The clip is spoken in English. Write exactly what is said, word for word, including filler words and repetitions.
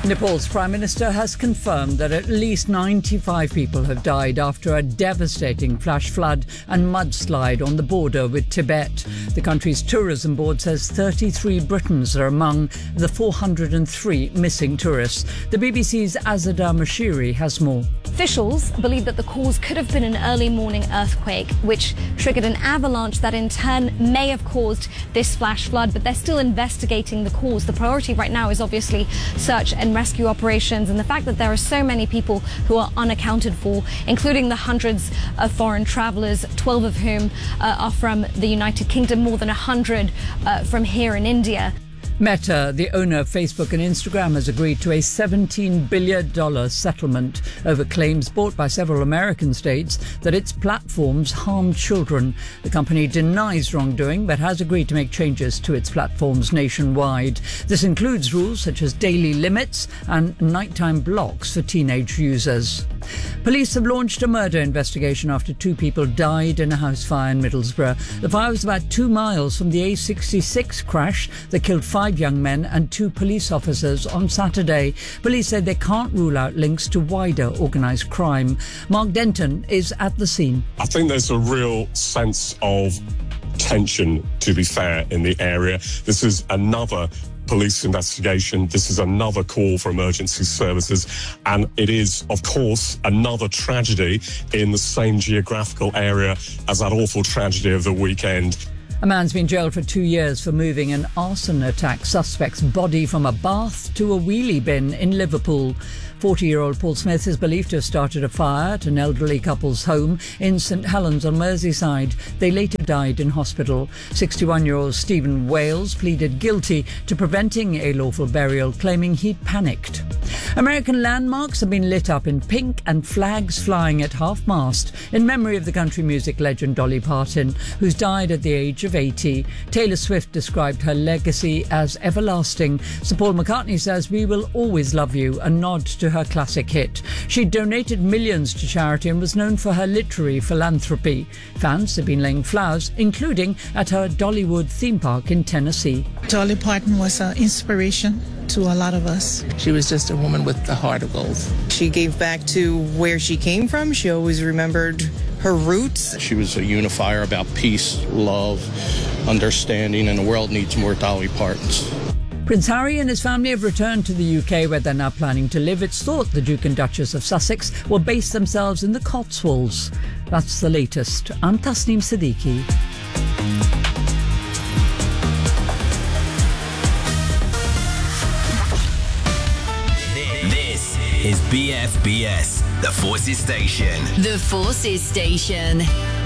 Nepal's Prime Minister has confirmed that at least ninety-five people have died after a devastating flash flood and mudslide on the border with Tibet. The country's tourism board says thirty-three Britons are among the four hundred three missing tourists. The B B C's Azadeh Moshiri has more. Officials believe that the cause could have been an early morning earthquake, which triggered an avalanche that in turn may have caused this flash flood, but they're still investigating the cause. The priority right now is obviously search and rescue operations, and the fact that there are so many people who are unaccounted for, including the hundreds of foreign travellers, twelve of whom uh, are from the United Kingdom, more than one hundred uh, from here in India. Meta, the owner of Facebook and Instagram, has agreed to a seventeen billion dollars settlement over claims brought by several American states that its platforms harm children. The company denies wrongdoing but has agreed to make changes to its platforms nationwide. This includes rules such as daily limits and nighttime blocks for teenage users. Police have launched a murder investigation after two people died in a house fire in Middlesbrough. The fire was about two miles from the A sixty-six crash that killed five young men and two police officers on Saturday. Police said they can't rule out links to wider organised crime. Mark Denton is at the scene. I think there's a real sense of tension, to be fair, in the area. This is another police investigation. This is another call for emergency services, and it is, of course, another tragedy in the same geographical area as that awful tragedy of the weekend. A man's been jailed for two years for moving an arson attack suspect's body from a bath to a wheelie bin in Liverpool. forty-year-old Paul Smith is believed to have started a fire at an elderly couple's home in St Helens on Merseyside. They later died in hospital. sixty-one-year-old Stephen Wales pleaded guilty to preventing a lawful burial, claiming he'd panicked. American landmarks have been lit up in pink and flags flying at half-mast in memory of the country music legend Dolly Parton, who's died at the age of eighty. Taylor Swift described her legacy as everlasting. Sir Paul McCartney says, "We will always love you," a nod to her classic hit. She donated millions to charity and was known for her literary philanthropy. Fans have been laying flowers, including at her Dollywood theme park in Tennessee. Dolly Parton was an inspiration to a lot of us. She was just a woman with a heart of gold. She gave back to where she came from. She always remembered her roots. She was a unifier about peace, love, understanding, and the world needs more Dolly Partons. Prince Harry and his family have returned to the U K, where they're now planning to live. It's thought the Duke and Duchess of Sussex will base themselves in the Cotswolds. That's the latest. I'm Tasneem Siddiqui. This is B F B S, the Forces Station. The Forces Station.